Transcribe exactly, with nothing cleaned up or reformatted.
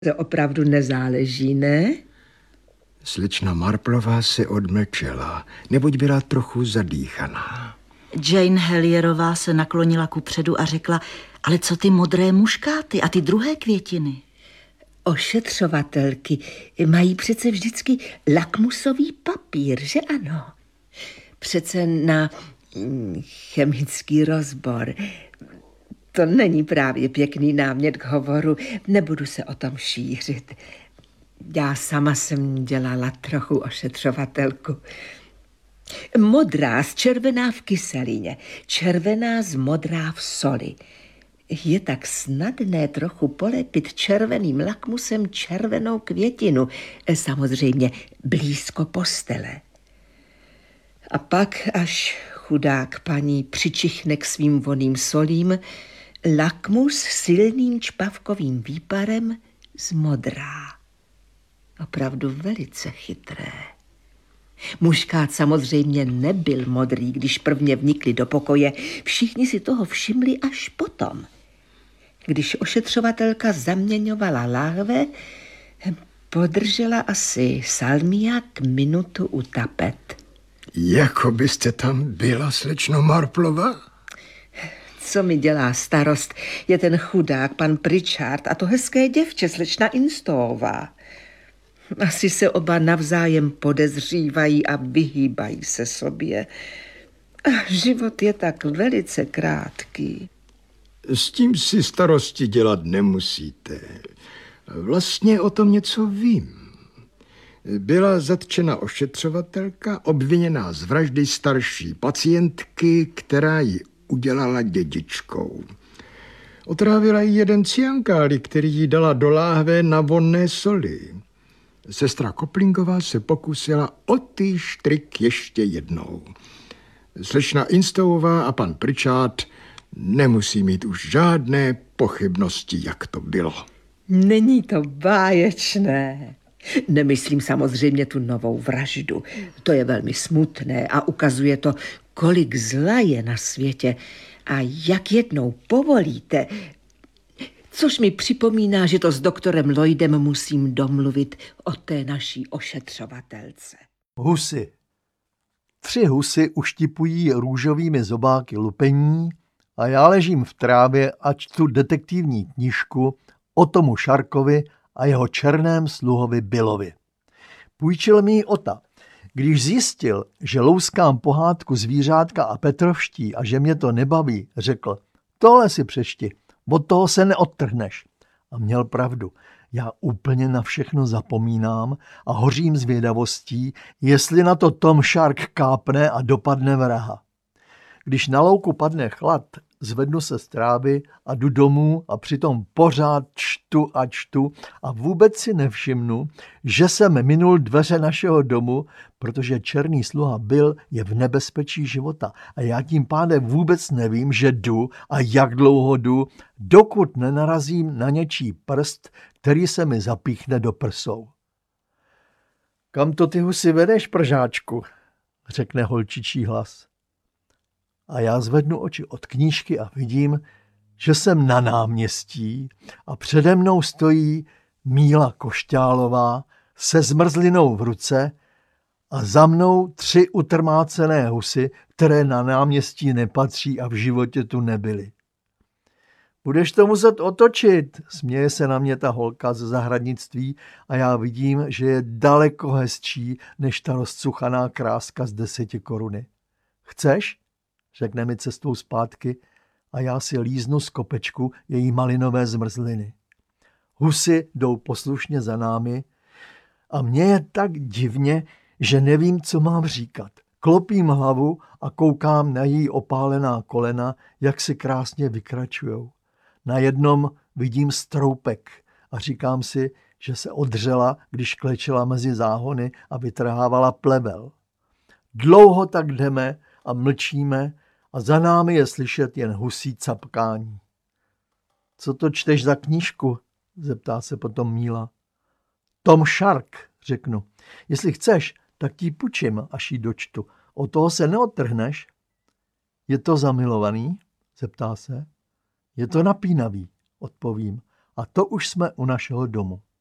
To opravdu nezáleží, ne? Slečna Marplová se odmlčela, neboť byla trochu zadýchaná. Jane Hellierová se naklonila kupředu a řekla, ale co ty modré muškáty a ty druhé květiny? Ošetřovatelky mají přece vždycky lakmusový papír, že ano? Přece na chemický rozbor. To není právě pěkný námět k hovoru, nebudu se o tom šířit. Já sama jsem dělala trochu ošetřovatelku. Modrá z červená v kyselině, červená z modrá v soli. Je tak snadné trochu polepit červeným lakmusem červenou květinu, samozřejmě blízko postele. A pak, až chudák paní přičichne k svým vonným solím, lakmus silným čpavkovým výparem zmodrá. Opravdu velice chytré. Muškát samozřejmě nebyl modrý, když prvně vnikli do pokoje. Všichni si toho všimli až potom. Když ošetřovatelka zaměňovala láhve, podržela asi salmiak minutu u tapet. Jako byste tam byla, slečno Marplová? Co mi dělá starost, je ten chudák, pan Pritchard a to hezké děvče, slečna Instová. Asi se oba navzájem podezřívají a vyhýbají se sobě. A život je tak velice krátký. S tím si starosti dělat nemusíte. Vlastně o tom něco vím. Byla zatčena ošetřovatelka, obviněná z vraždy starší pacientky, která ji udělala dědičkou. Otrávila jí jeden cyankálí, který jí dala do láhve na vonné soli. Sestra Koplingová se pokusila o týž trik ještě jednou. Slečna Instová a pan Pritchard nemusí mít už žádné pochybnosti, jak to bylo. Není to báječné. Nemyslím samozřejmě tu novou vraždu. To je velmi smutné a ukazuje to, kolik zla je na světě a jak jednou povolíte. Což mi připomíná, že to s doktorem Lloydem musím domluvit o té naší ošetřovatelce. Husy. Tři husy uštipují růžovými zobáky lupení a já ležím v trávě a čtu detektivní knížku o Tomu Sharkovi a jeho černém sluhovi Billovi. Půjčil mi ji Ota. Když zjistil, že louskám pohádku Zvířátka a Petrovští a že mě to nebaví, řekl, tohle si přečti, od toho se neodtrhneš. A měl pravdu. Já úplně na všechno zapomínám a hořím zvědavostí, jestli na to Tom Shark kápne a dopadne vraha. Když na louku padne chlad, zvednu se z trávy a jdu domů a přitom pořád čtu a čtu a vůbec si nevšimnu, že jsem minul dveře našeho domu, protože černý sluha Bill je v nebezpečí života a já tím pádem vůbec nevím, že jdu a jak dlouho jdu, dokud nenarazím na něčí prst, který se mi zapíchne do prsou. Kam to ty husy vedeš, pržáčku? Řekne holčičí hlas. A já zvednu oči od knížky a vidím, že jsem na náměstí a přede mnou stojí Míla Košťálová se zmrzlinou v ruce a za mnou tři utrmácené husy, které na náměstí nepatří a v životě tu nebyly. Budeš to muset otočit, směje se na mě ta holka ze zahradnictví a já vidím, že je daleko hezčí než ta rozcuchaná kráska z deseti koruny. Chceš? Řekne mi cestou zpátky a já si líznu z kopečku její malinové zmrzliny. Husy jdou poslušně za námi a mně je tak divně, že nevím, co mám říkat. Klopím hlavu a koukám na její opálená kolena, jak si krásně vykračujou. Na jednom vidím stroupek a říkám si, že se odřela, když klečela mezi záhony a vytrhávala plevel. Dlouho tak jdeme a mlčíme a za námi je slyšet jen husí capkání. Co to čteš za knížku? Zeptá se potom Míla. Tom Shark, řeknu. Jestli chceš, tak ti půjčím, až ji dočtu. O toho se neodtrhneš. Je to zamilovaný? Zeptá se. Je to napínavý, odpovím. A to už jsme u našeho domu.